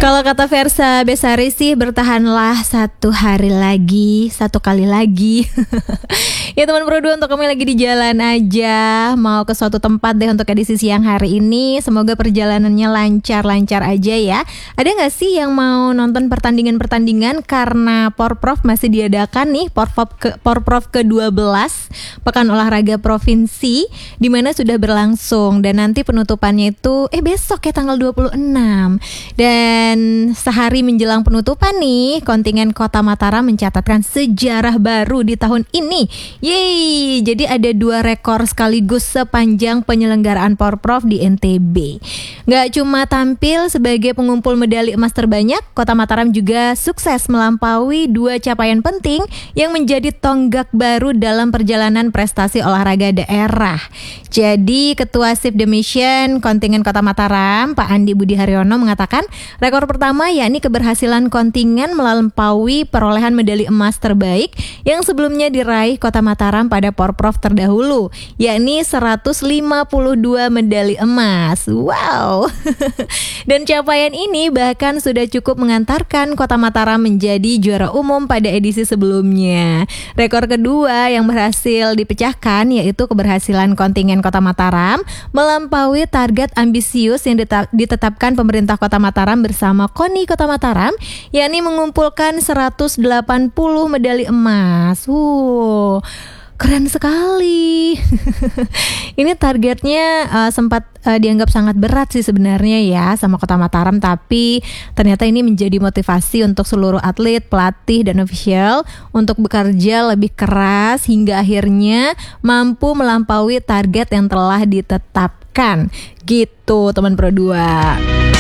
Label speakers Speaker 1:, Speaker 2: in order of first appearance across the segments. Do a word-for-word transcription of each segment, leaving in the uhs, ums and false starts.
Speaker 1: Kalau kata Versa Besari sih, bertahanlah satu hari lagi, satu kali lagi. Ya teman Pro2, untuk kami lagi di jalan aja, mau ke suatu tempat deh untuk edisi siang hari ini. Semoga perjalanannya lancar-lancar aja ya. Ada gak sih yang mau nonton pertandingan-pertandingan karena Porprov masih diadakan nih, Porprov ke Porprov ke dua belas, Pekan Olahraga Provinsi, di mana sudah berlangsung dan nanti penutupannya itu eh besok ya tanggal dua puluh enam. Dan sehari menjelang penutupan nih, kontingen Kota Mataram mencatatkan sejarah baru di tahun ini. Yeay, jadi ada dua rekor sekaligus sepanjang penyelenggaraan Porprov di N T B. Gak cuma tampil sebagai pengumpul medali emas terbanyak, Kota Mataram juga sukses melampaui dua capaian penting yang menjadi tonggak baru dalam perjalanan prestasi olahraga daerah. Jadi Ketua Sip the Mission kontingen Kota Mataram, Pak Andi Budi Haryono, mengatakan rekor pertama yakni keberhasilan kontingen melampaui perolehan medali emas terbaik yang sebelumnya diraih Kota Mataram pada Porprov terdahulu, yakni seratus lima puluh dua medali emas. Wow. Dan capaian ini bahkan sudah cukup mengantarkan Kota Mataram menjadi juara umum pada edisi sebelumnya. Rekor kedua yang berhasil dipecahkan yaitu keberhasilan kontingen Kota Mataram melampaui target ambisius yang ditetapkan pemerintah Kota Mataram bersama KONI Kota Mataram, yakni mengumpulkan seratus delapan puluh medali emas. Wow, keren sekali. Ini targetnya uh, sempat uh, dianggap sangat berat sih sebenarnya ya sama Kota Mataram, tapi ternyata ini menjadi motivasi untuk seluruh atlet, pelatih, dan ofisial untuk bekerja lebih keras hingga akhirnya mampu melampaui target yang telah ditetapkan. Gitu teman Pro dua.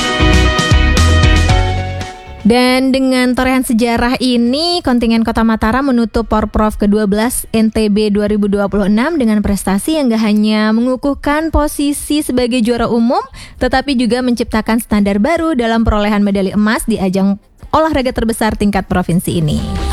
Speaker 1: Dan dengan torehan sejarah ini, kontingen Kota Mataram menutup Porprov ke dua belas N T B dua ribu dua puluh enam dengan prestasi yang gak hanya mengukuhkan posisi sebagai juara umum, tetapi juga menciptakan standar baru dalam perolehan medali emas di ajang olahraga terbesar tingkat provinsi ini.